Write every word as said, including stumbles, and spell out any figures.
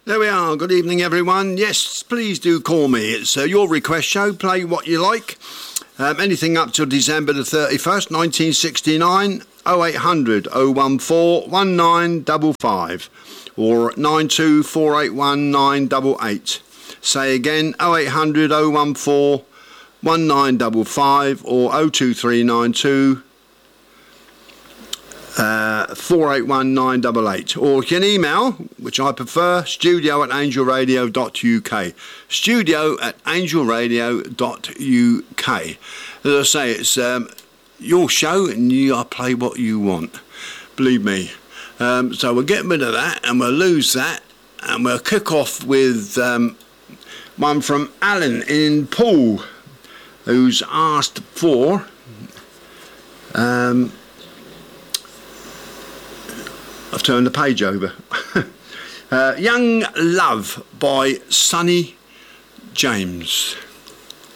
There we are. Good evening, everyone. Yes, please do call me. It's uh, your request show. Play what you like. Um, anything up till December the thirty-first, nineteen sixty-nine. oh eight hundred, oh one four, one nine five five or nine two four eight one nine eight eight. Say again, oh eight hundred, oh one four, one nine five five or oh two three nine two Uh, four eight one nine eight eight, or you can email, which I prefer, studio at angel radio dot u k. Studio at angel radio dot u k. As I say, it's um, your show and you I play what you want. Believe me. Um, so we'll get rid of that and we'll lose that and we'll kick off with um, one from Alan in Poole, who's asked for um, I've turned the page over. uh, Young Love by Sonny James.